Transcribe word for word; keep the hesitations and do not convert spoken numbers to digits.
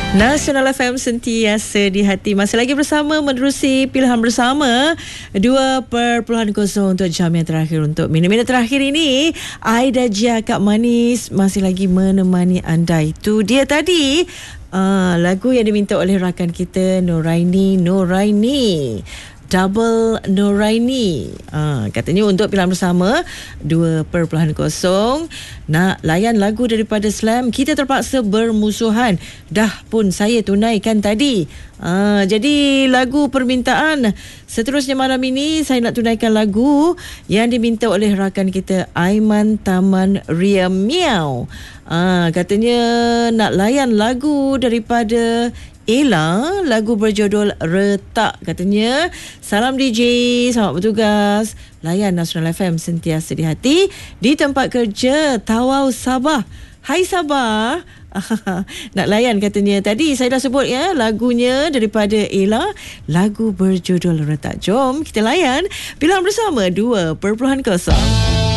Nasional F M sentiasa di hati. Masih lagi bersama menerusi pilihan bersama dua perpuluhan kosong untuk jam yang terakhir. Untuk minit-minit terakhir ini, Aida Jia Kak Manis masih lagi menemani anda. Itu dia tadi uh, lagu yang diminta oleh rakan kita Noraini Noraini Double Noraini. Ha, katanya untuk pilihan bersama dua perpuluhan kosong nak layan lagu daripada Slam, Kita Terpaksa Bermusuhan. Dah pun saya tunaikan tadi. Ha, jadi lagu permintaan seterusnya malam ini saya nak tunaikan lagu yang diminta oleh rakan kita Aiman Taman Ria Miau. Ha, katanya nak layan lagu daripada Ella, lagu berjudul Retak. Katanya, salam D J, selamat bertugas. Layan Nasional F M sentiasa di hati. Di tempat kerja, Tawau Sabah. Hai Sabah. Nak layan katanya. Tadi saya dah sebut ya, lagunya daripada Ella, lagu berjudul Retak. Jom kita layan pilihan bersama dua perpuluhan kosong.